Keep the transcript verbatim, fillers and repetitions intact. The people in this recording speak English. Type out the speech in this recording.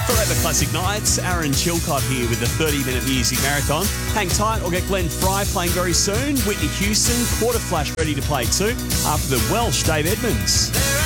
Forever Classic Nights, Aaron Chilcott here with the thirty-minute music marathon. Hang tight, I'll get Glenn Fry playing very soon. Whitney Houston, Quarter Flash ready to play too. After the Welsh, Dave Edmonds.